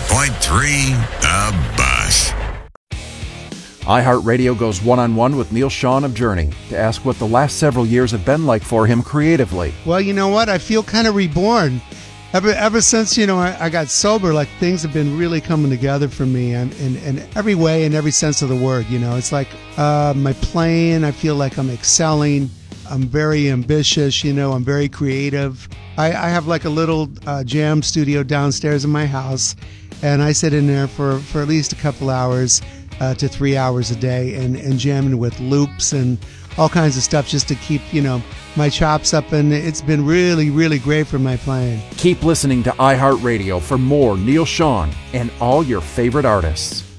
100.3 The Bus. iHeartRadio goes one-on-one with Neil Sean of Journey to ask what the last several years have been like for him creatively. Well, you know what? I feel kind of reborn. Ever since, I got sober, like things have been really coming together for me in every way, in every sense of the word. It's like my playing, I feel like I'm excelling. I'm very ambitious, I'm very creative. I have like a little jam studio downstairs in my house, and I sit in there for at least a couple hours to 3 hours a day and jamming with loops and all kinds of stuff just to keep, my chops up, and it's been really, really great for my playing. Keep listening to iHeartRadio for more Neil Sean and all your favorite artists.